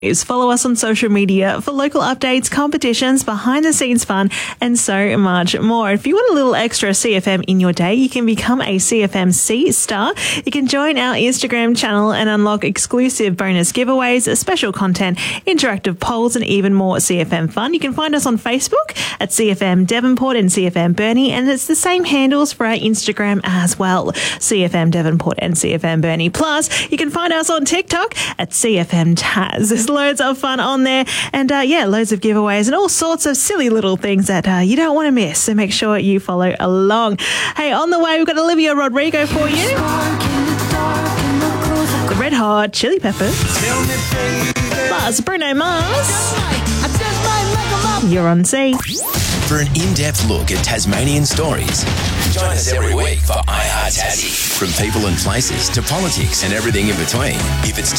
Follow us on social media for local updates, competitions, behind-the-scenes fun, and so much more. If you want a little extra CFM in your day, you can become a CFM C Star. You can join our Instagram channel and unlock exclusive bonus giveaways, special content, interactive polls, and even more CFM fun. You can find us on Facebook at CFM Devonport and CFM Burnie, and it's the same handles for our Instagram as well, CFM Devonport and CFM Burnie. Plus, you can find us on TikTok at CFM Taz. There's loads of fun on there, and loads of giveaways and all sorts of silly little things that you don't want to miss, so make sure you follow along. Hey, on the way, we've got Olivia Rodrigo for you, the Red Hot Chili Peppers, plus Bruno Mars. You're on C. For an in-depth look at Tasmanian stories, join us every week for iHeart Tassie. From people and places to politics and everything in between. If it's